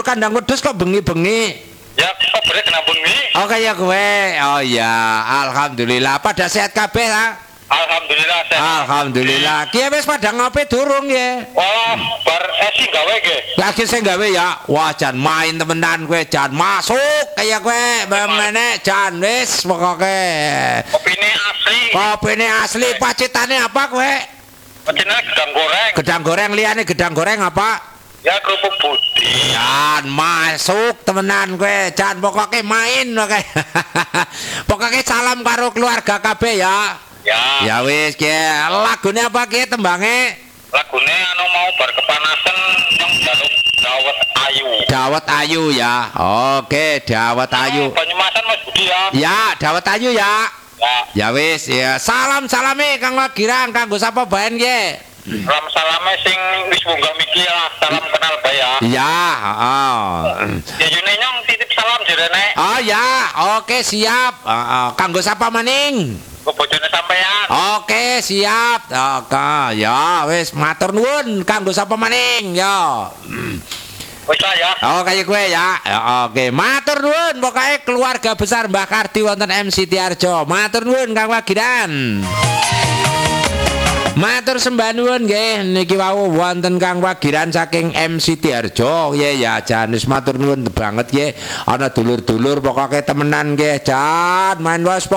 kandang wedhus kok bengi-bengi. Ya, obere kena bengi. Oh kaya kowe. Oh ya, alhamdulillah. Pada sehat kabeh ha? Alhamdulillah sehat. Alhamdulillah. Ki wis pada ngopi durung ya? Wah, bar esi gawe ge. Lagi sing gawe ya. Wah, jan main temenan kowe, jan masuk kaya kowe. Mene jan wis pokoke. Kopine asli. Kopine asli, pacitane apa kowe? Pacitane gedang goreng. Gedang goreng liyane gedang goreng apa? Ya kerupuk putih. Jan masuk temenan kowe, jan pokoke main pokoke. Pokoke salam karo keluarga kabeh ya. Ya. Ya wis ki, lagune apa ki tembange? Lagune anu mau bar kepanasan yang jaluk dawet ayu. Dawet ayu ya. Oke, dawet ayu. Banyumasan Mas Budi ya. Ya, dawet ayu ya. Ya. Ya wis ya. Salam-salame Kang Wagiran kanggo sapa baen ki? Salam salame sing wis munggah miki lah. Salam kenal bae ya. Ya, heeh. Ya Yune nyong titip salam jerene. Oh ya, oke siap. Heeh. Kanggo sapa maning? Ke bojone sampean. Oke, siap. Oke, ya wis matur nuwun kanggo sapa maning ya. Wis lah ya. Oh kaya kowe ya. Oke, matur nuwun pokoke keluarga besar Mbah Kardi wonten MC Tiarjo. Matur nuwun Kang Wagiran. Matur sembah nuwun nggih niki wau wonten Kang Wagiran saking MC Tiarjo. Ya Janis matur nuwun banget nggih. Ana dulur-dulur pokoke temenan nggih Jan. Main was